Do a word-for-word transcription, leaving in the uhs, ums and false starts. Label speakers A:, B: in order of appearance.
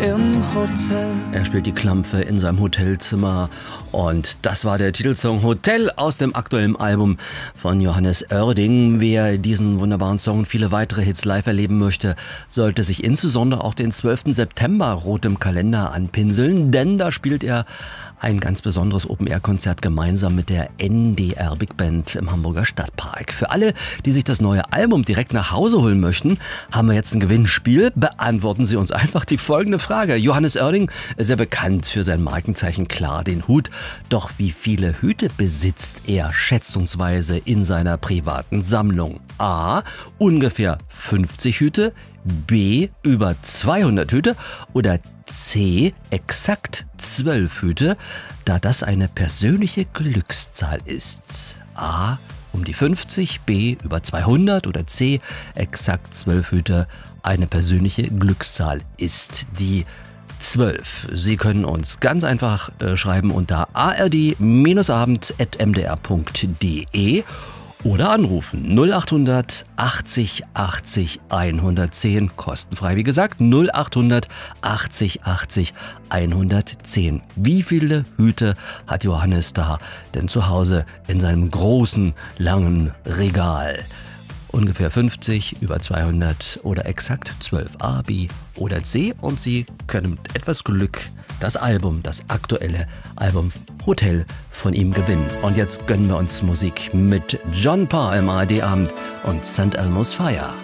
A: im Hotel.
B: Er spielt die Klampfe in seinem Hotelzimmer und das war der Titelsong Hotel aus dem aktuellen Album von Johannes Oerding. Wer diesen wunderbaren Song und viele weitere Hits live erleben möchte, sollte sich insbesondere auch den zwölften September rot im Kalender anpinseln, denn da spielt er ein ganz besonderes Open-Air-Konzert gemeinsam mit der N D R Big Band im Hamburger Stadtpark. Für alle, die sich das neue Album direkt nach Hause holen möchten, haben wir jetzt ein Gewinnspiel. Beantworten Sie uns einfach die folgende Frage. Johannes Oerding ist ja bekannt für sein Markenzeichen, klar, den Hut. Doch wie viele Hüte besitzt er schätzungsweise in seiner privaten Sammlung? A. Ungefähr fünfzig Hüte, B. Über zweihundert Hüte oder C. Exakt zwölf Hüte, da das eine persönliche Glückszahl ist. A. Um die fünfzig, B. Über zweihundert oder C. Exakt zwölf Hüte, eine persönliche Glückszahl ist die zwölf. Sie können uns ganz einfach äh, schreiben unter a r d abend at m d r punkt d e oder anrufen null achthundert achtzig achtzig hundertzehn, kostenfrei wie gesagt, null achthundert achtzig achtzig hundertzehn. Wie viele Hüte hat Johannes da denn zu Hause in seinem großen, langen Regal? Ungefähr fünfzig, über zweihundert oder exakt zwölf, A, B oder C. Und Sie können mit etwas Glück das Album, das aktuelle Album Hotel von ihm gewinnen. Und jetzt gönnen wir uns Musik mit John Parr im A R D-Abend und Saint Elmo's Fire.